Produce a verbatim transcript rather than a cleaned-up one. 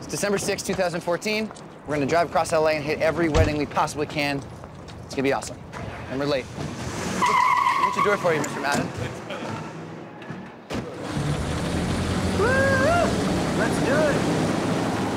It's December sixth, two thousand fourteen. We're gonna drive across L A and hit every wedding we possibly can. It's gonna be awesome. And we're late. What's your door for you, Mister Madden? Woo! Let's do it.